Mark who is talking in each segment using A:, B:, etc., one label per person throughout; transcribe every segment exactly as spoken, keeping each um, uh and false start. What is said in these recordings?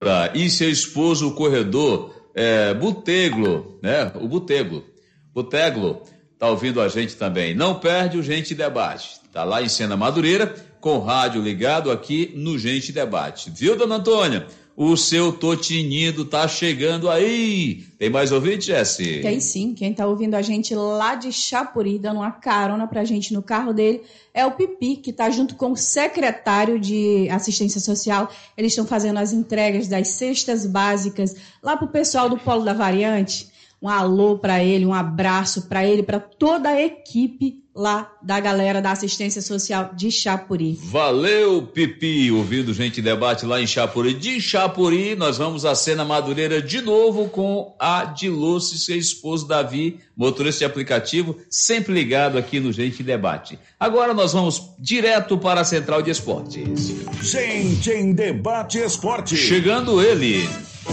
A: Carioca e seu esposo, o corredor é, Buteglo, né? O Buteglo. Buteglo tá ouvindo a gente também. Não perde o Gente Debate. Tá lá em Sena Madureira, com o rádio ligado aqui no Gente Debate. Viu, dona Antônia? O seu Totinido tá chegando aí. Tem mais ouvinte, Jesse?
B: Tem sim. Quem tá ouvindo a gente lá de Chapuri, dando uma carona pra gente no carro dele, é o Pipi, que tá junto com o secretário de assistência social. Eles estão fazendo as entregas das cestas básicas lá pro pessoal do Polo da Variante. Um alô para ele, um abraço para ele, para toda a equipe lá da galera da assistência social de Chapuri.
A: Valeu, Pipi, ouvindo Gente Debate lá em Chapuri. De Chapuri, nós vamos a Sena Madureira de novo com a Diluce, seu esposo Davi, motorista de aplicativo, sempre ligado aqui no Gente Debate. Agora nós vamos direto para a Central de Esportes.
C: Gente em Debate Esporte.
A: Chegando ele...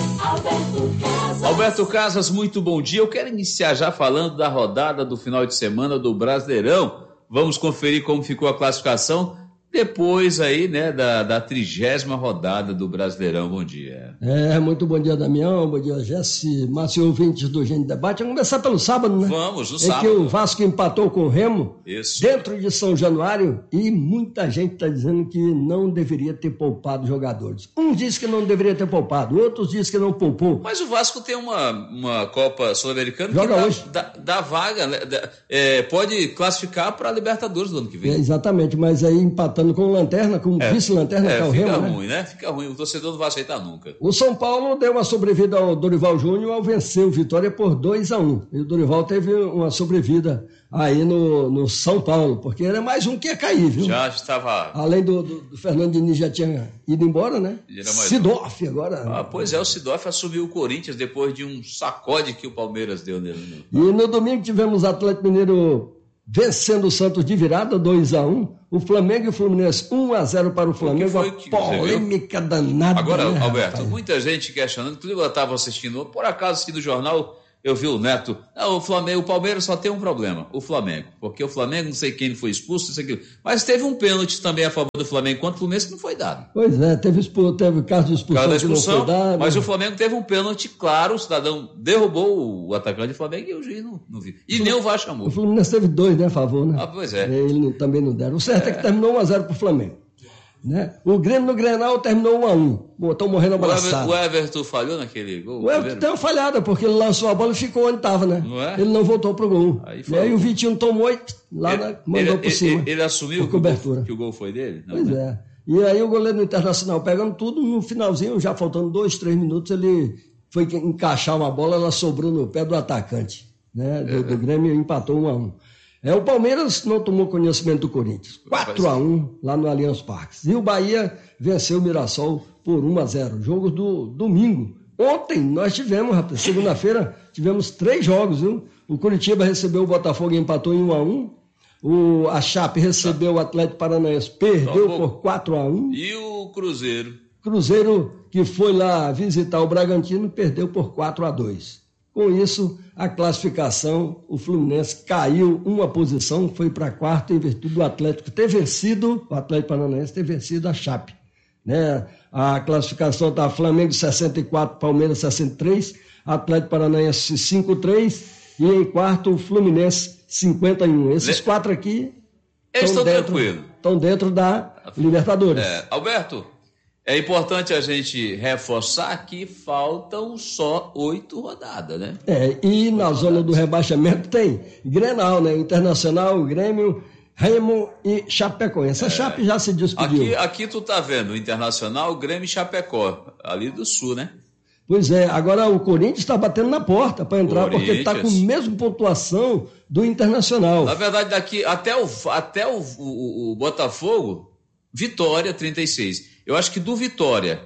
D: Alberto Casas.
A: Alberto Casas, muito bom dia. Eu quero iniciar já falando da rodada do final de semana do Brasileirão. Vamos conferir como ficou a classificação depois aí, né, da, da trigésima rodada do Brasileirão. Bom dia.
E: É, muito bom dia, Damião. Bom dia, Jesse, Márcio, ouvintes do Gente Debate. Vamos começar pelo sábado, né?
A: Vamos, no
E: é
A: sábado.
E: É que o Vasco empatou com o Remo.
A: Isso.
E: Dentro de São Januário, e muita gente está dizendo que não deveria ter poupado jogadores. Uns dizem que não deveria ter poupado, outros dizem que não poupou.
A: Mas o Vasco tem uma, uma Copa Sul-Americana que
E: Joga
A: dá,
E: hoje.
A: dá, dá vaga, né? Dá, é, pode classificar para a Libertadores do ano que vem.
E: É, exatamente, mas aí empatando com o Lanterna, com o
A: É,
E: vice-Lanterna,
A: é,
E: que é o
A: fica
E: Remo,
A: ruim, né? né? Fica ruim, o torcedor não vai aceitar nunca.
E: O São Paulo deu uma sobrevida ao Dorival Júnior ao vencer o Vitória por dois a um. E o Dorival teve uma sobrevida aí no, no São Paulo, porque era mais um que ia cair, viu?
A: Já estava...
E: Além do, do, do Fernando Diniz já tinha ido embora, né? Sidorf agora.
A: Ah, pois é, o Sidorf assumiu o Corinthians depois de um sacode que o Palmeiras deu nele.
E: E no domingo tivemos o Atlético Mineiro vencendo o Santos de virada, dois a um. O Flamengo e o Fluminense, um a zero para o Flamengo. Uma polêmica danada.
A: Agora,
E: né,
A: Alberto,
E: rapaz?
A: muita gente questionando, inclusive eu estava assistindo, por acaso assistindo o jornal, eu vi o Neto, não, o Flamengo, o Palmeiras só tem um problema, o Flamengo, porque o Flamengo, não sei quem foi expulso, isso aqui, mas teve um pênalti também a favor do Flamengo contra o Fluminense que não foi dado.
E: Pois é, teve, teve caso de expulsão,
A: caso da expulsão,
E: que não foi dado.
A: Mas o Flamengo teve um pênalti claro, o cidadão derrubou o atacante do Flamengo e o juiz não, não viu. E nem o VAR chamou.
E: O Fluminense teve dois, né, a favor, né?
A: Ah, pois é.
E: Ele não, também não deram. O certo é, é que terminou um a zero para o Flamengo. Né? O Grêmio no Grenal terminou um a um. Estão morrendo abraçados.
A: O Everton falhou naquele gol?
E: O Everton tem uma falhada, porque ele lançou a bola e ficou onde estava, né?
A: Não é?
E: Ele não voltou pro gol. Aí e aí o Vitinho tomou e lá
A: ele,
E: na, mandou
A: ele,
E: por cima.
A: Ele, ele assumiu que o, gol, que o gol foi dele? Não,
E: pois
A: né?
E: é. E aí o goleiro do Internacional pegando tudo, no finalzinho, já faltando dois, três minutos, ele foi encaixar uma bola, ela sobrou no pé do atacante, né? Do, é. do Grêmio e empatou um a um. É, o Palmeiras não tomou conhecimento do Corinthians. quatro a um lá no Allianz Parque. E o Bahia venceu o Mirassol por um a zero. Jogo do domingo. Ontem nós tivemos, rapaz, segunda-feira, tivemos três jogos, viu? O Curitiba recebeu o Botafogo e empatou em um a um. O, a Chape recebeu o Atlético Paranaense, perdeu então, por quatro a um.
A: E o Cruzeiro?
E: Cruzeiro, que foi lá visitar o Bragantino, perdeu por quatro a dois. Com isso, a classificação, o Fluminense caiu uma posição, foi para a quarta em virtude do Atlético ter vencido, o Atlético Paranaense ter vencido a Chape. Né? A classificação está Flamengo sessenta e quatro, Palmeiras sessenta e três, Atlético Paranaense cinquenta e três e em quarto o Fluminense cinquenta e um. Esses quatro aqui
A: estão
E: dentro,
A: tranquilos.
E: Estão dentro da Libertadores.
A: É, Alberto, é importante a gente reforçar que faltam só oito rodadas, né?
E: É, e na oito zona rodadas. Do rebaixamento tem Grenal, né? Internacional, Grêmio, Remo e Chapecoense. A é, Chape já se despediu.
A: Aqui, aqui tu tá vendo o Internacional, Grêmio e Chapecó, ali do Sul, né?
E: Pois é, agora o Corinthians está batendo na porta para entrar, porque está com a mesma pontuação do Internacional.
A: Na verdade, daqui até o, até o, o, o Botafogo, Vitória trinta e seis. Eu acho que do Vitória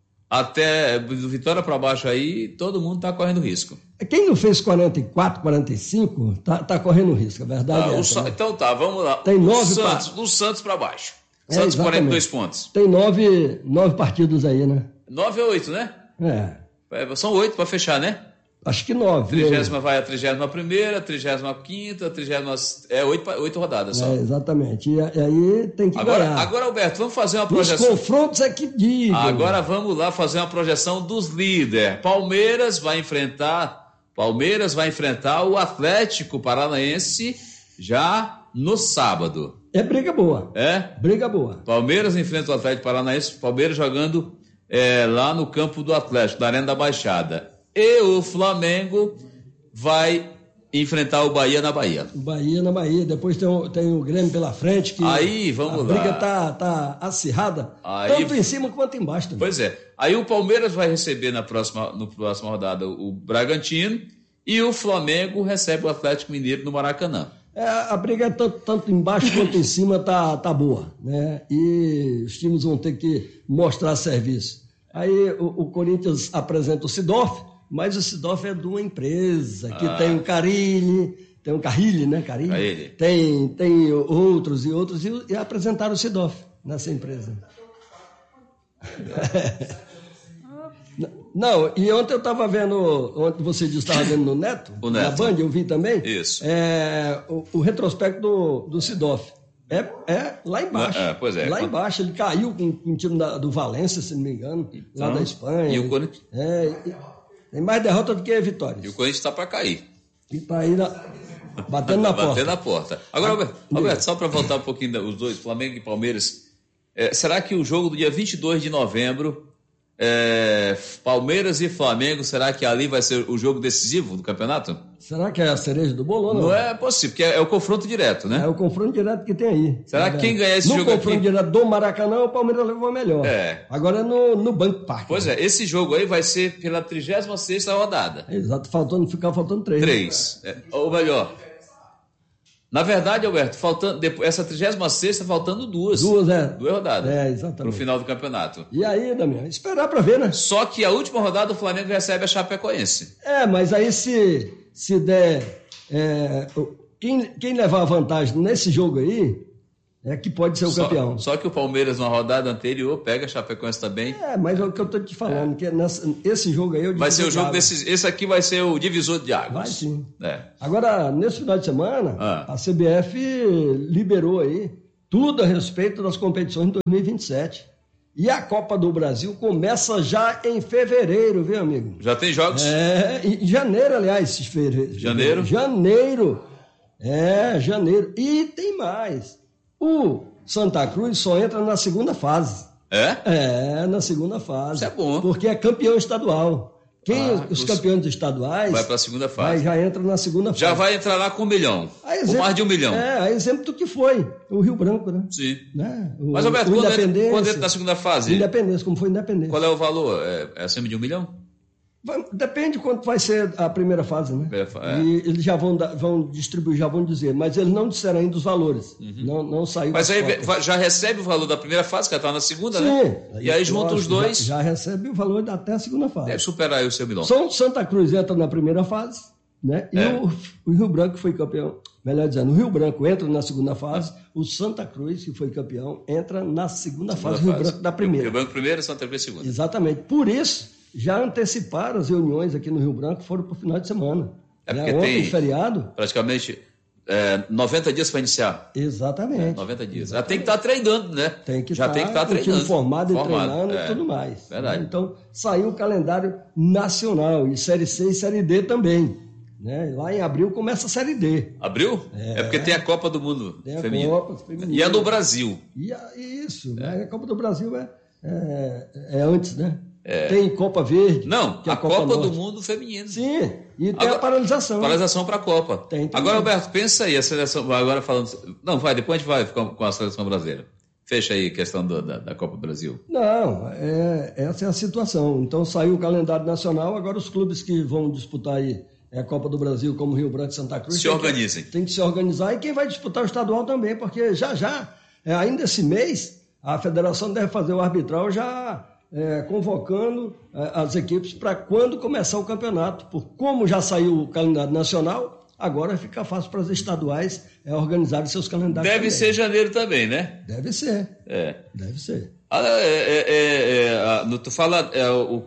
A: até do Vitória para baixo aí, todo mundo está correndo risco.
E: Quem não fez quarenta e quatro, quarenta e cinco, está tá correndo risco, a verdade
A: tá,
E: é essa,
A: o,
E: né?
A: Então tá, vamos lá.
E: Tem nove
A: Santos, do Santos para baixo.
E: É,
A: Santos
E: exatamente.
A: quarenta e dois pontos.
E: Tem nove, nove partidos aí, né?
A: nove a oito, né?
E: É.
A: São oito para fechar, né?
E: Acho que nove.
A: Trigésima vai a trigésima primeira, trigésima quinta, trigésima... É oito, oito rodadas só.
E: É, exatamente. E, e aí tem que
A: agora,
E: ganhar.
A: Agora, Alberto, vamos fazer uma projeção.
E: Os confrontos é que digam.
A: Agora vamos lá fazer uma projeção dos líderes. Palmeiras vai enfrentar... Palmeiras vai enfrentar o Atlético Paranaense já no sábado.
E: É briga boa.
A: É?
E: Briga boa.
A: Palmeiras enfrenta o Atlético Paranaense. Palmeiras jogando é, lá no campo do Atlético, da Arena da Baixada. E o Flamengo vai enfrentar o Bahia na Bahia.
E: O Bahia na Bahia. Depois tem o, tem o Grêmio pela frente. Que
A: aí, vamos
E: a
A: lá.
E: A briga tá, tá acirrada,
A: aí,
E: tanto em cima quanto embaixo também.
A: Pois é. Aí o Palmeiras vai receber na próxima, no próxima rodada o Bragantino e o Flamengo recebe o Atlético Mineiro no Maracanã.
E: É, a briga é tanto, tanto embaixo quanto em cima tá, tá boa, né? E os times vão ter que mostrar serviço. Aí o, o Corinthians apresenta o Sidorf, mas o Sidorf é de uma empresa que ah. tem o Carille, tem o Carille, né? Carille.
A: Carille.
E: Tem, tem outros e outros, e, e apresentaram o Sidorf nessa empresa. Não, e ontem eu estava vendo, ontem você disse que estava vendo no Neto,
A: o Neto,
E: na Band, eu vi também.
A: Isso.
E: É, o, o retrospecto do, do Sidorf. É, é lá embaixo.
A: É, pois é.
E: Lá embaixo, ele caiu com, com o time da, do Valência, se não me engano, então, lá da Espanha.
A: E o Corinthians?
E: É, tem mais derrota do que vitórias.
A: E o Corinthians está para cair.
E: E para ir na, batendo na porta.
A: Batendo na porta. Agora, Roberto, Roberto só para voltar um pouquinho, os dois, Flamengo e Palmeiras, é, será que o jogo do dia vinte e dois de novembro, é, Palmeiras e Flamengo, será que ali vai ser o jogo decisivo do campeonato?
E: Será que é a cereja do bolo ou não?
A: Não é possível, porque é, é o confronto direto, né?
E: É o confronto direto que tem aí.
A: Será que quem ganhar esse
E: no
A: jogo aqui...
E: No confronto direto do Maracanã, o Palmeiras levou melhor.
A: É.
E: Agora é no, no Banco Parque.
A: Pois é, esse jogo aí vai ser pela trigésima sexta rodada.
E: Exato, faltando, ficar faltando três.
A: Três. É, ou melhor... Na verdade, Alberto, faltando, depois, essa trigésima sexta faltando duas.
E: Duas, é.
A: Duas rodadas.
E: É, exatamente.
A: Pro final do campeonato.
E: E aí, Damião, esperar pra ver, né?
A: Só que a última rodada o Flamengo recebe a Chapecoense.
E: É, mas aí se, se der... É, quem, quem levar a vantagem nesse jogo aí é que pode ser o
A: só,
E: campeão.
A: Só que o Palmeiras, na rodada anterior, pega a Chapecoense também.
E: É, mas é o que eu tô te falando, é. que nessa, esse jogo aí...
A: Vai ser o jogo desses... Esse aqui vai ser o divisor de águas.
E: Vai sim.
A: É.
E: Agora, nesse final de semana, ah. a C B F liberou aí tudo a respeito das competições de dois mil e vinte e sete. E a Copa do Brasil começa já em fevereiro, viu, amigo?
A: Já tem jogos?
E: É, em janeiro, aliás. Fevereiro.
A: Janeiro?
E: Janeiro. É, janeiro. E tem mais. O Santa Cruz só entra na segunda fase.
A: É?
E: É, na segunda fase.
A: Isso é bom.
E: Porque é campeão estadual. Quem, ah, os, os campeões estaduais...
A: Vai para a segunda fase.
E: Vai, já entra na segunda fase.
A: Já vai entrar lá com um milhão. Exemplo, com mais de um milhão.
E: É, a exemplo do que foi o Rio Branco, né?
A: Sim.
E: Né? O,
A: Mas, Roberto, quando entra, quando entra na segunda fase...
E: Independência, como foi Independência.
A: Qual é o valor? É, é acima de um milhão?
E: Vai, depende quanto vai ser a primeira fase, né?
A: É.
E: E eles já vão, dar, vão distribuir, já vão dizer, mas eles não disseram ainda os valores. Uhum. Não, não saiu.
A: Mas aí cotas. Já recebe o valor da primeira fase, que está na segunda,
E: Sim.
A: né?
E: Aí,
A: e aí junta os dois.
E: Já, já recebe o valor até a segunda fase.
A: Deve superar aí o seu milhão.
E: São Santa Cruz entra na primeira fase, né? E é. o, o Rio Branco foi campeão. Melhor dizendo, o Rio Branco entra na segunda fase, é. o Santa Cruz, que foi campeão, entra na segunda, segunda fase, o Rio Branco na primeira.
A: Rio Branco primeiro, Santa Cruz segunda.
E: Exatamente. Por isso, já anteciparam as reuniões aqui no Rio Branco, foram para o final de semana.
A: É porque
E: né? Ontem,
A: tem
E: feriado.
A: praticamente é, noventa dias para iniciar.
E: Exatamente.
A: É, noventa dias. Já tem que estar tá treinando, né?
E: Tem que
A: Já
E: tá,
A: tem que estar tá treinando.
E: Time formado,
A: formado
E: e treinando
A: é,
E: e tudo mais.
A: Verdade.
E: Né? Então, saiu o calendário nacional, e Série C e Série D também. Né? Lá em abril começa a Série D.
A: Abril? É, é porque tem a Copa do Mundo
E: tem a
A: feminino.
E: Copa feminino.
A: E a do Brasil.
E: E a, isso, é. Né? A Copa do Brasil é, é, é antes, né?
A: É.
E: Tem Copa Verde.
A: Não,
E: que é
A: a,
E: a Copa,
A: Copa
E: Norte.
A: do Mundo feminino.
E: Sim, e tem
A: agora,
E: a paralisação.
A: Paralisação para a Copa.
E: Tem, tem
A: agora,
E: tem.
A: Alberto, pensa aí, a seleção, agora falando... Não, vai, depois a gente vai com, com a seleção brasileira. Fecha aí a questão do, da, da Copa do Brasil.
E: Não, é, essa é a situação. Então saiu o calendário nacional, agora os clubes que vão disputar aí a Copa do Brasil, como Rio Branco e Santa Cruz...
A: Se organizem.
E: Que, tem que se organizar, e quem vai disputar o estadual também, porque já já, é, ainda esse mês, a federação deve fazer o arbitral já... É, convocando é, as equipes para quando começar o campeonato. Por como já saiu o calendário nacional, agora fica fácil para os estaduais é, organizarem seus calendários.
A: Deve também. Ser janeiro também, né?
E: Deve ser.
A: É.
E: Deve ser.
A: Ah, é, é, é, no, tu fala é, o,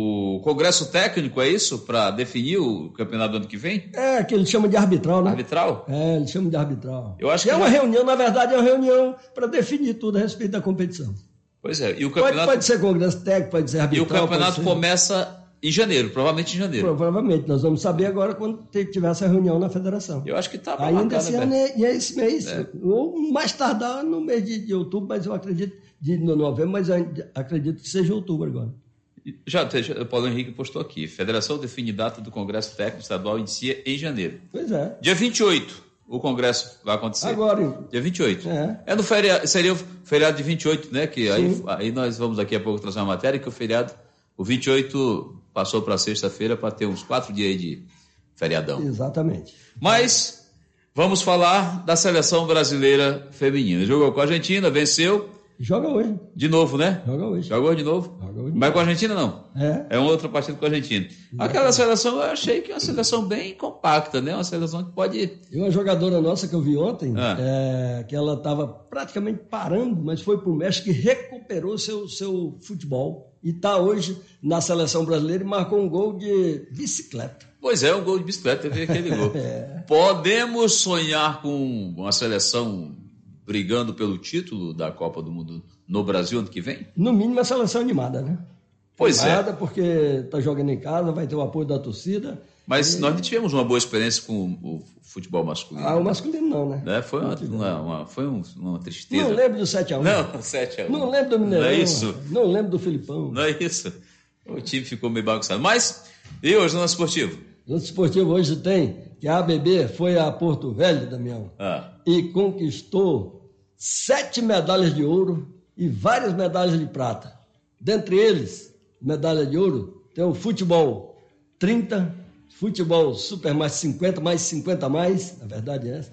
A: o Congresso Técnico, é isso? Para definir o campeonato do ano que vem?
E: É, que ele chama de arbitral, né?
A: Arbitral?
E: É, ele chama de arbitral.
A: Eu acho que
E: é uma
A: já...
E: reunião, na verdade, é uma reunião para definir tudo a respeito da competição.
A: Pois é. E o campeonato...
E: pode, pode ser Congresso Técnico, pode ser arbitral.
A: E o campeonato ser... começa em janeiro, provavelmente em janeiro.
E: Provavelmente. Nós vamos saber agora quando tiver essa reunião na federação.
A: Eu acho que está para
E: Ainda
A: marcar,
E: esse
A: né,
E: ano é, e é esse mês. É. Ou mais tardar no mês de, de outubro, mas eu acredito, de novembro, mas eu acredito que seja outubro agora.
A: Já, já, o Paulo Henrique postou aqui. Federação define data do Congresso Técnico Estadual, inicia em janeiro.
E: Pois é.
A: Dia vinte e oito, o Congresso vai acontecer.
E: Agora, hein?
A: Dia vinte e oito.
E: É.
A: É no feriado, seria o feriado de vinte e oito, né? Que aí, aí nós vamos daqui a pouco trazer uma matéria que o feriado, o vinte e oito passou para sexta-feira para ter uns quatro dias aí de feriadão.
E: Exatamente.
A: Mas vamos falar da seleção brasileira feminina. Jogou com a Argentina, venceu.
E: Joga hoje.
A: De novo, né?
E: Joga hoje.
A: Jogou de novo?
E: Joga hoje.
A: Mas com a Argentina não.
E: É. É
A: uma outra partida com a Argentina. Exatamente. Aquela seleção eu achei que é uma seleção bem compacta, né? Uma seleção que pode...
E: E uma jogadora nossa que eu vi ontem,
A: ah.
E: é, que ela estava praticamente parando, mas foi para o México e recuperou seu, seu futebol. E está hoje na seleção brasileira e marcou um gol de bicicleta.
A: Pois é, um gol de bicicleta, teve aquele gol. é. Podemos sonhar com uma seleção brigando pelo título da Copa do Mundo no Brasil ano que vem?
E: No mínimo a seleção animada, né?
A: Pois
E: animada
A: é.
E: porque está jogando em casa, vai ter o apoio da torcida.
A: Mas
E: e...
A: nós não tivemos uma boa experiência com o futebol masculino.
E: Ah, o masculino não, né?
A: né? Foi, uma, uma, uma, foi um, uma tristeza.
E: Não lembro do sete a um.
A: Não, sete a um.
E: Não lembro do Mineirão.
A: Não é isso.
E: Não lembro do Filipão.
A: Não é isso. O time ficou meio bagunçado. Mas, e hoje no nosso esportivo?
E: No nosso esportivo hoje tem que a A B B foi a Porto Velho, Damião,
A: ah.
E: e conquistou sete medalhas de ouro e várias medalhas de prata. Dentre eles, medalha de ouro, tem o futebol trinta, futebol super mais cinquenta, mais cinquenta mais, na verdade é essa.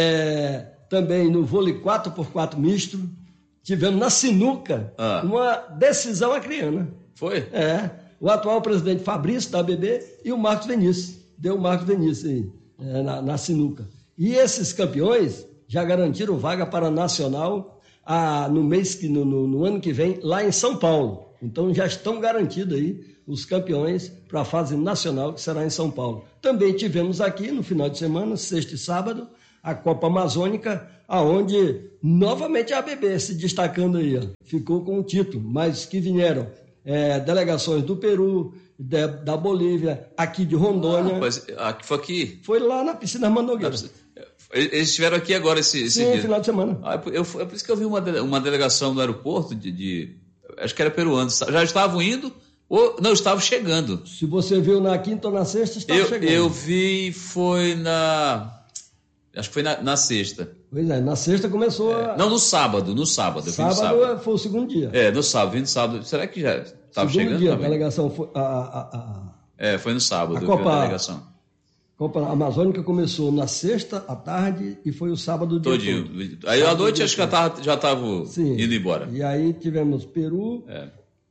E: É, também no vôlei quatro por quatro misto. Tivemos na sinuca
A: ah.
E: uma decisão acriana.
A: Foi?
E: É. O atual presidente Fabrício da A B B e o Marcos Vinícius. Deu o Marcos Vinícius aí, é, na, na sinuca. E esses campeões já garantiram vaga para a Nacional a, no mês que no, no, no ano que vem, lá em São Paulo. Então já estão garantidos aí os campeões para a fase nacional, que será em São Paulo. Também tivemos aqui, no final de semana, sexta e sábado, a Copa Amazônica, aonde novamente a A B B se destacando aí, ó, ficou com o título, mas que vieram é, delegações do Peru, de, da Bolívia, aqui de Rondônia.
A: Ah, mas aqui foi aqui?
E: Foi lá na piscina Mandogueira.
A: Eles estiveram aqui agora esse, esse
E: Sim,
A: dia?
E: final de semana.
A: Ah, eu, é por isso que eu vi uma, uma delegação no aeroporto de, de acho que era peruano. Já estavam indo ou não, estavam chegando.
E: Se você viu na quinta ou na sexta, estava
A: eu,
E: chegando.
A: Eu vi, foi na... Acho que foi na, na sexta.
E: Pois é, na sexta começou
A: é,
E: a...
A: Não, no sábado, no sábado. Eu
E: sábado,
A: fui no sábado
E: foi o segundo dia.
A: É, no sábado, vim no sábado. Será que já estava chegando?
E: Segundo dia,
A: também?
E: a delegação foi... A, a, a...
A: É, foi no sábado,
E: a
A: eu
E: Copa,
A: vi a delegação.
E: A Copa Amazônica começou na sexta à tarde e foi o sábado dia
A: Todinho.
E: todo.
A: Aí à noite acho que já estava indo embora.
E: E aí tivemos Peru,
A: é.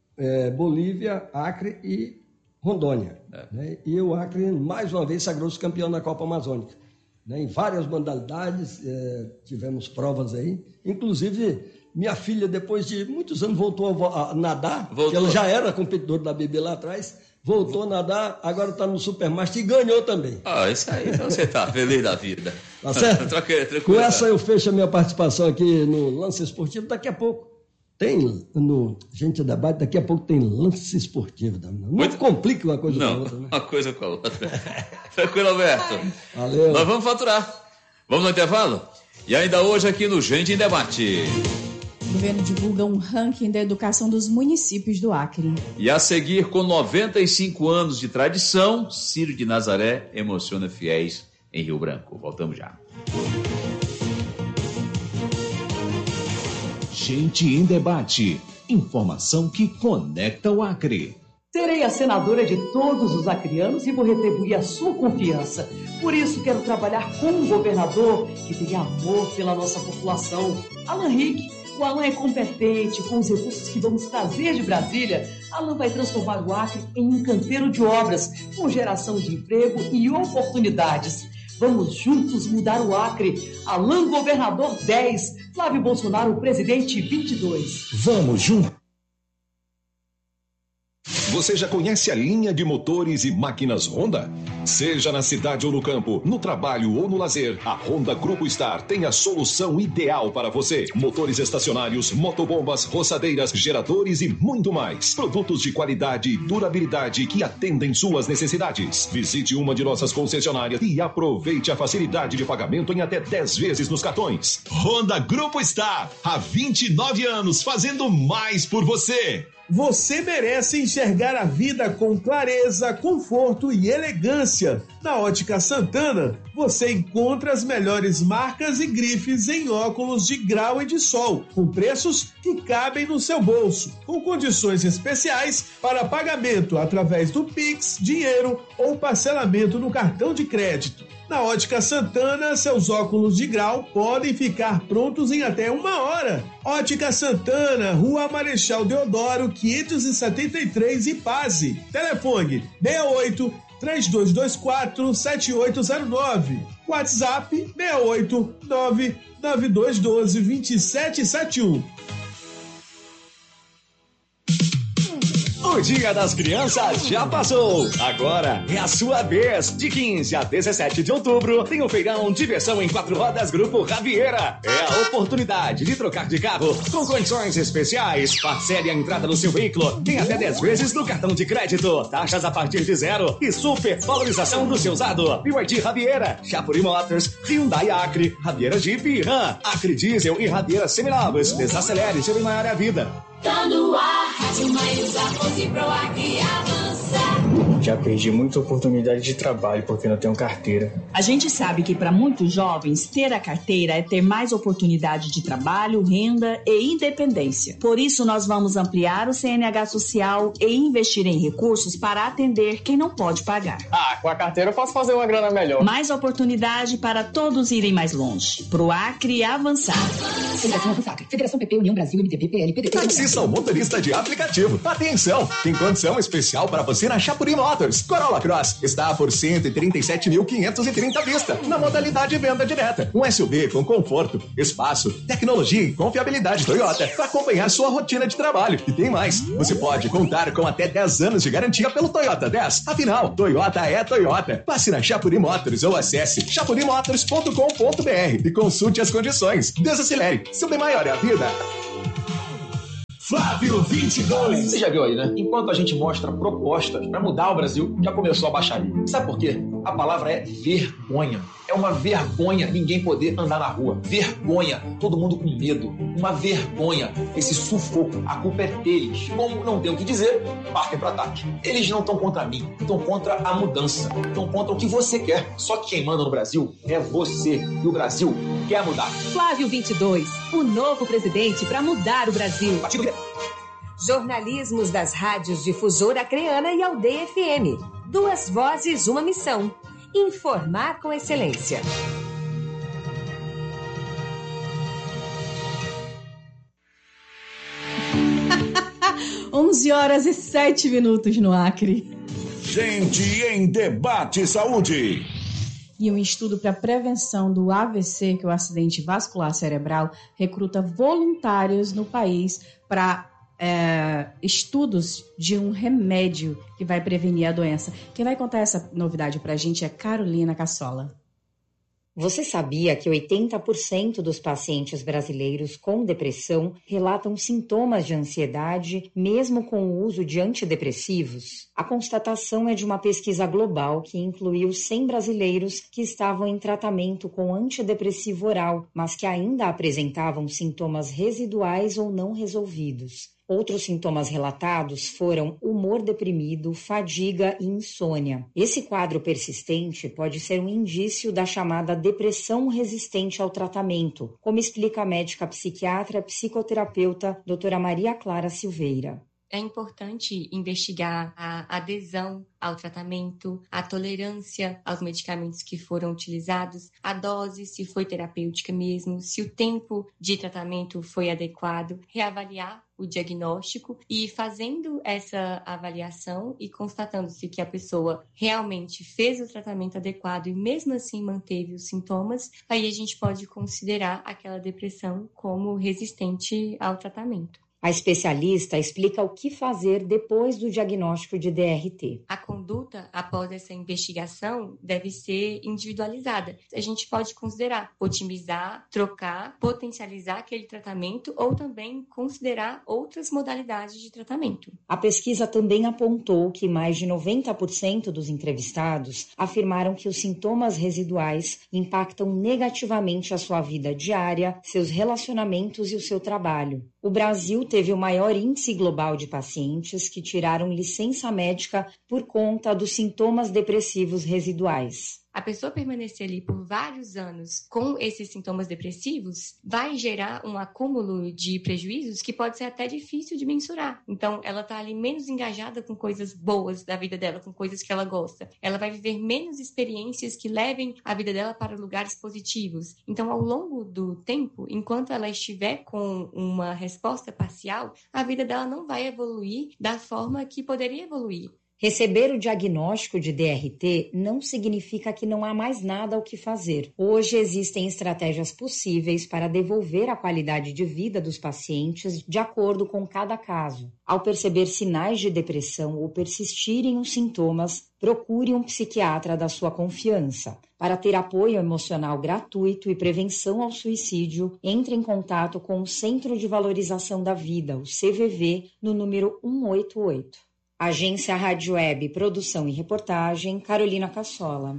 E: É, Bolívia, Acre e Rondônia.
A: É.
E: Né? E o Acre, mais uma vez, sagrou-se campeão da Copa Amazônica. Né? Em várias modalidades, é, tivemos provas aí. Inclusive, minha filha, depois de muitos anos, voltou a, a nadar.
A: Voltou.
E: Ela já era competidora da B B lá atrás. Voltou a nadar, agora está no Supermaster e ganhou também.
A: Ah, isso aí, então você está feliz da vida.
E: Tá certo?
A: Tranquilo, tranquilo.
E: Com essa eu fecho a minha participação aqui no Lance Esportivo. Daqui a pouco tem, no Gente Debate, daqui a pouco tem Lance Esportivo. Não
A: Muito...
E: complique uma coisa
A: Não,
E: com a outra, né?
A: uma coisa com a outra. Tranquilo, Alberto.
E: Valeu.
A: Nós vamos faturar. Vamos no intervalo? E ainda hoje aqui no Gente em Debate.
B: O governo divulga um ranking da educação dos municípios do Acre.
A: E a seguir, com noventa e cinco anos de tradição, Círio de Nazaré emociona fiéis em Rio Branco. Voltamos já.
C: Gente em Debate. Informação que conecta o Acre.
F: Serei a senadora de todos os acreanos e vou retribuir a sua confiança. Por isso, quero trabalhar com um governador que tenha amor pela nossa população. Alan Rick. O Alan é competente, com os recursos que vamos trazer de Brasília. Alan vai transformar o Acre em um canteiro de obras, com geração de emprego e oportunidades. Vamos juntos mudar o Acre. Alan Governador dez, Flávio Bolsonaro Presidente vinte e dois.
C: Vamos juntos.
G: Você já conhece a linha de motores e máquinas Honda? Seja na cidade ou no campo, no trabalho ou no lazer, a Honda Grupo Star tem a solução ideal para você. Motores estacionários, motobombas, roçadeiras, geradores e muito mais. Produtos de qualidade e durabilidade que atendem suas necessidades. Visite uma de nossas concessionárias e aproveite a facilidade de pagamento em até dez vezes nos cartões.
C: Honda Grupo Star, há vinte e nove anos fazendo mais por você.
H: Você merece enxergar a vida com clareza, conforto e elegância. Na Ótica Santana, você encontra as melhores marcas e grifes em óculos de grau e de sol, com preços que cabem no seu bolso, com condições especiais para pagamento através do Pix, dinheiro ou parcelamento no cartão de crédito. Na Ótica Santana, seus óculos de grau podem ficar prontos em até uma hora. Ótica Santana, Rua Marechal Deodoro, quinhentos e setenta e três, Ipase. Telefone seis oito, três dois dois quatro, sete oito zero nove. WhatsApp seis oito, nove nove dois um dois, dois sete sete um.
I: O Dia das Crianças já passou. Agora é a sua vez. De quinze a dezessete de outubro, tem o feirão Diversão em Quatro Rodas Grupo Ravieira. É a oportunidade de trocar de carro com condições especiais. Parcele a entrada do seu veículo. Tem até dez vezes no cartão de crédito. Taxas a partir de zero e super valorização do seu usado. B Y D Ravieira, Chapuri Motors, Hyundai Acre, Ravieira Jeep e Ram, Acre Diesel e Ravieira Seminovos. Desacelere, seu maior é a vida.
D: Tá no ar, Rádio Maísa, Forte Pro Agri avança.
J: Já perdi muita oportunidade de trabalho porque não tenho carteira.
K: A gente sabe que para muitos jovens, ter a carteira é ter mais oportunidade de trabalho, renda e independência. Por isso, nós vamos ampliar o C N H social e investir em recursos para atender quem não pode pagar.
J: Ah, com a carteira eu posso fazer uma grana melhor.
K: Mais oportunidade para todos irem mais longe. Pro Acre avançar.
L: Federação Acre, Federação P P, União Brasil, M D B, P L, P D T.
I: Taxista ou motorista de aplicativo. Atenção, tem condição especial para você na Chapuri Motors. Corolla Cross está por cento e trinta e sete mil quinhentos e trinta à vista, na modalidade venda direta. Um S U V com conforto, espaço, tecnologia e confiabilidade Toyota para acompanhar sua rotina de trabalho. E tem mais, você pode contar com até dez anos de garantia pelo Toyota dez. Afinal, Toyota é Toyota. Passe na Chapuri Motors ou acesse chapuri motors ponto com ponto b r e consulte as condições. Desacelere, seu bem maior é a vida.
C: Flávio vinte e dois.
M: Você já viu aí, né? Enquanto a gente mostra propostas para mudar o Brasil, já começou a baixaria. Sabe por quê? A palavra é vergonha. É uma vergonha ninguém poder andar na rua. Vergonha. Todo mundo com medo. Uma vergonha. Esse sufoco. A culpa é deles. Como não tem o que dizer, partem para ataque. Eles não estão contra mim. Estão contra a mudança. Estão contra o que você quer. Só que quem manda no Brasil é você. E o Brasil quer mudar.
N: Flávio vinte e dois. O novo presidente para mudar o Brasil.
M: Partido...
N: Jornalismos das rádios Difusora Acreana e Aldeia F M. Duas vozes, uma missão. Informar com excelência.
B: onze horas e sete minutos no Acre.
C: Gente em Debate Saúde.
B: E um estudo para prevenção do A V C, que é o acidente vascular cerebral, recruta voluntários no país para É, estudos de um remédio que vai prevenir a doença. Quem vai contar essa novidade para a gente é Carolina Cassola.
O: Você sabia que oitenta por cento dos pacientes brasileiros com depressão relatam sintomas de ansiedade, mesmo com o uso de antidepressivos? A constatação é de uma pesquisa global que incluiu cem brasileiros que estavam em tratamento com antidepressivo oral, mas que ainda apresentavam sintomas residuais ou não resolvidos. Outros sintomas relatados foram humor deprimido, fadiga e insônia. Esse quadro persistente pode ser um indício da chamada depressão resistente ao tratamento, como explica a médica psiquiatra psicoterapeuta doutora Maria Clara Silveira.
P: É importante investigar a adesão ao tratamento, a tolerância aos medicamentos que foram utilizados, a dose, se foi terapêutica mesmo, se o tempo de tratamento foi adequado, reavaliar o diagnóstico e fazendo essa avaliação e constatando-se que a pessoa realmente fez o tratamento adequado e mesmo assim manteve os sintomas, aí a gente pode considerar aquela depressão como resistente ao tratamento.
O: A especialista explica o que fazer depois do diagnóstico de D R T.
P: A conduta após essa investigação deve ser individualizada. A gente pode considerar otimizar, trocar, potencializar aquele tratamento ou também considerar outras modalidades de tratamento.
O: A pesquisa também apontou que mais de noventa por cento dos entrevistados afirmaram que os sintomas residuais impactam negativamente a sua vida diária, seus relacionamentos e o seu trabalho. O Brasil teve o maior índice global de pacientes que tiraram licença médica por conta dos sintomas depressivos residuais.
P: A pessoa permanecer ali por vários anos com esses sintomas depressivos vai gerar um acúmulo de prejuízos que pode ser até difícil de mensurar. Então, ela está ali menos engajada com coisas boas da vida dela, com coisas que ela gosta. Ela vai viver menos experiências que levem a vida dela para lugares positivos. Então, ao longo do tempo, enquanto ela estiver com uma resposta parcial, a vida dela não vai evoluir da forma que poderia evoluir.
O: Receber o diagnóstico de D R T não significa que não há mais nada ao que fazer. Hoje existem estratégias possíveis para devolver a qualidade de vida dos pacientes de acordo com cada caso. Ao perceber sinais de depressão ou persistirem os sintomas, procure um psiquiatra da sua confiança. Para ter apoio emocional gratuito e prevenção ao suicídio, entre em contato com o Centro de Valorização da Vida, o C V V, no número um oito oito. Agência Rádio Web, produção e reportagem, Carolina Cassola.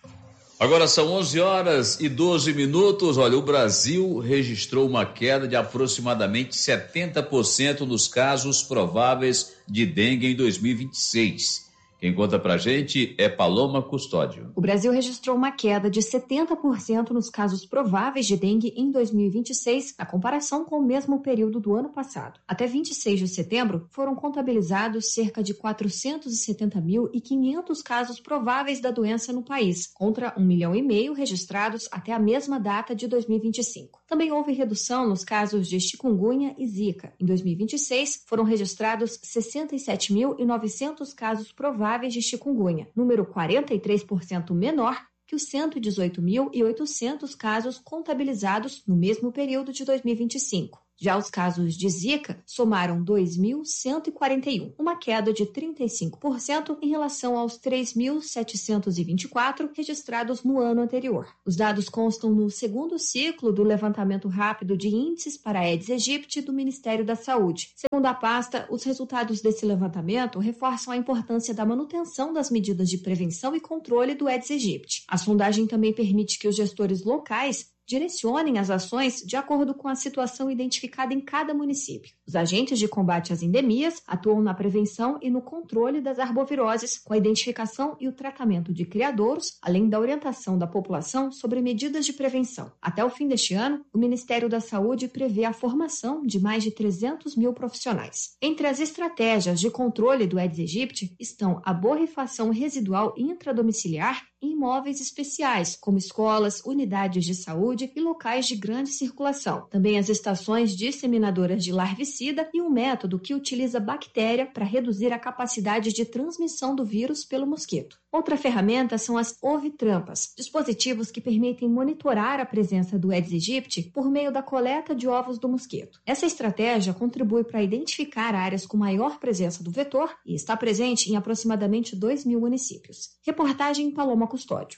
A: Agora são onze horas e doze minutos. Olha, o Brasil registrou uma queda de aproximadamente setenta por cento nos casos prováveis de dengue em dois mil e vinte e seis. Quem conta pra gente é Paloma Custódio.
Q: O Brasil registrou uma queda de setenta por cento nos casos prováveis de dengue em dois mil e vinte e seis, na comparação com o mesmo período do ano passado. Até vinte e seis de setembro, foram contabilizados cerca de quatrocentos e setenta mil e quinhentos casos prováveis da doença no país, contra um milhão e meio registrados até a mesma data de dois mil e vinte e cinco. Também houve redução nos casos de chikungunya e zika. Em dois mil e vinte e seis, foram registrados sessenta e sete mil e novecentos casos prováveis de chikungunya, número quarenta e três por cento menor que os cento e dezoito mil e oitocentos casos contabilizados no mesmo período de dois mil e vinte e cinco. Já os casos de Zika somaram dois mil cento e quarenta e um, uma queda de trinta e cinco por cento em relação aos três mil setecentos e vinte e quatro registrados no ano anterior. Os dados constam no segundo ciclo do levantamento rápido de índices para Aedes aegypti do Ministério da Saúde. Segundo a pasta, os resultados desse levantamento reforçam a importância da manutenção das medidas de prevenção e controle do Aedes aegypti. A sondagem também permite que os gestores locais direcionem as ações de acordo com a situação identificada em cada município. Os agentes de combate às endemias atuam na prevenção e no controle das arboviroses, com a identificação e o tratamento de criadouros, além da orientação da população sobre medidas de prevenção. Até o fim deste ano, o Ministério da Saúde prevê a formação de mais de trezentos mil profissionais. Entre as estratégias de controle do Aedes aegypti estão a borrifação residual intradomiciliar em imóveis especiais, como escolas, unidades de saúde e locais de grande circulação. Também as estações disseminadoras de larvicida e um método que utiliza bactéria para reduzir a capacidade de transmissão do vírus pelo mosquito. Outra ferramenta são as ovitrampas, dispositivos que permitem monitorar a presença do Aedes aegypti por meio da coleta de ovos do mosquito. Essa estratégia contribui para identificar áreas com maior presença do vetor e está presente em aproximadamente dois mil municípios. Reportagem Paloma Custódio.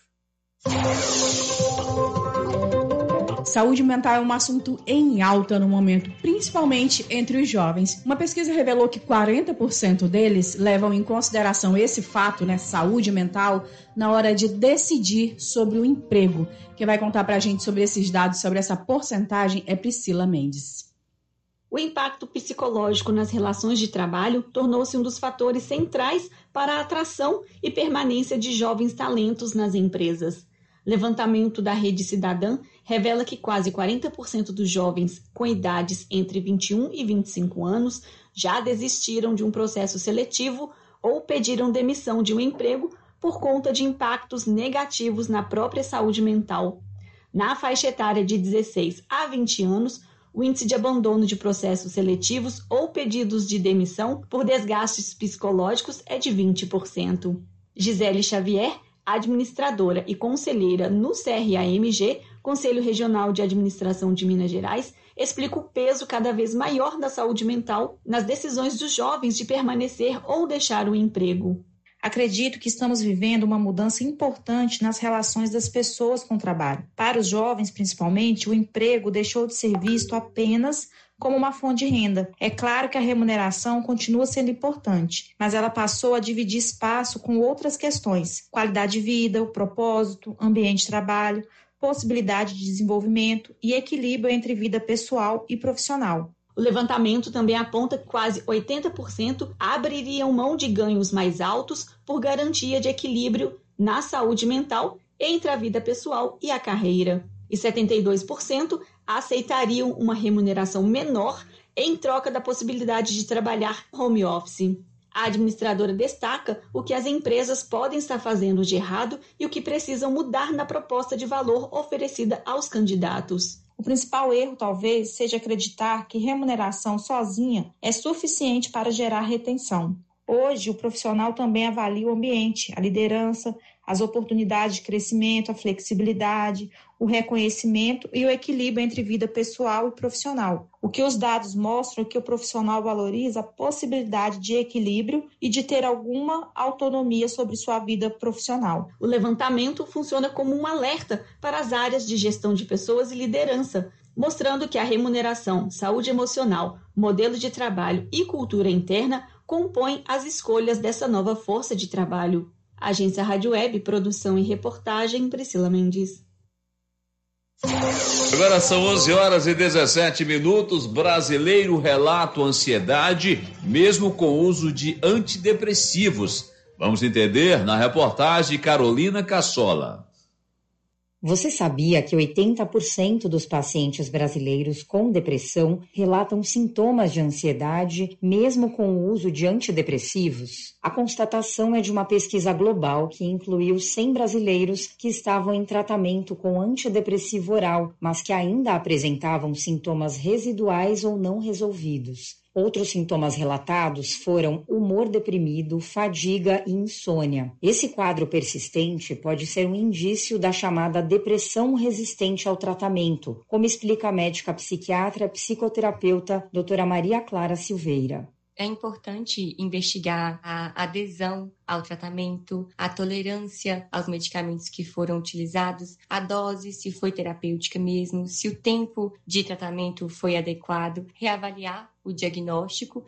B: Saúde mental é um assunto em alta no momento, principalmente entre os jovens. Uma pesquisa revelou que quarenta por cento deles levam em consideração esse fato, né, saúde mental, na hora de decidir sobre o emprego. Quem vai contar pra gente sobre esses dados, sobre essa porcentagem, é Priscila Mendes.
R: O impacto psicológico nas relações de trabalho tornou-se um dos fatores centrais para a atração e permanência de jovens talentos nas empresas. Levantamento da Rede Cidadã revela que quase quarenta por cento dos jovens com idades entre vinte e um e vinte e cinco anos já desistiram de um processo seletivo ou pediram demissão de um emprego por conta de impactos negativos na própria saúde mental. Na faixa etária de dezesseis a vinte anos, o índice de abandono de processos seletivos ou pedidos de demissão por desgastes psicológicos é de vinte por cento. Gisele Xavier, administradora e conselheira no C R A M G, Conselho Regional de Administração de Minas Gerais, explica o peso cada vez maior da saúde mental nas decisões dos jovens de permanecer ou deixar o emprego.
S: Acredito que estamos vivendo uma mudança importante nas relações das pessoas com o trabalho. Para os jovens, principalmente, o emprego deixou de ser visto apenas como uma fonte de renda. É claro que a remuneração continua sendo importante, mas ela passou a dividir espaço com outras questões: qualidade de vida, o propósito, ambiente de trabalho, possibilidade de desenvolvimento e equilíbrio entre vida pessoal e profissional.
R: O levantamento também aponta que quase oitenta por cento abririam mão de ganhos mais altos por garantia de equilíbrio na saúde mental entre a vida pessoal e a carreira. E setenta e dois por cento aceitariam uma remuneração menor em troca da possibilidade de trabalhar home office. A administradora destaca o que as empresas podem estar fazendo de errado e o que precisam mudar na proposta de valor oferecida aos candidatos.
S: O principal erro, talvez, seja acreditar que remuneração sozinha é suficiente para gerar retenção. Hoje, o profissional também avalia o ambiente, a liderança, as oportunidades de crescimento, a flexibilidade, o reconhecimento e o equilíbrio entre vida pessoal e profissional. O que os dados mostram é que o profissional valoriza a possibilidade de equilíbrio e de ter alguma autonomia sobre sua vida profissional.
R: O levantamento funciona como um alerta para as áreas de gestão de pessoas e liderança, mostrando que a remuneração, saúde emocional, modelo de trabalho e cultura interna compõem as escolhas dessa nova força de trabalho. Agência Rádio Web, produção e reportagem, Priscila Mendes.
A: Agora são onze horas e dezessete minutos. Brasileiro relata ansiedade, mesmo com uso de antidepressivos. Vamos entender na reportagem Carolina Cassola.
O: Você sabia que oitenta por cento dos pacientes brasileiros com depressão relatam sintomas de ansiedade, mesmo com o uso de antidepressivos? A constatação é de uma pesquisa global que incluiu cem brasileiros que estavam em tratamento com antidepressivo oral, mas que ainda apresentavam sintomas residuais ou não resolvidos. Outros sintomas relatados foram humor deprimido, fadiga e insônia. Esse quadro persistente pode ser um indício da chamada depressão resistente ao tratamento, como explica a médica psiquiatra psicoterapeuta doutora Maria Clara Silveira.
P: É importante investigar a adesão ao tratamento, a tolerância aos medicamentos que foram utilizados, a dose, se foi terapêutica mesmo, se o tempo de tratamento foi adequado, reavaliar o diagnóstico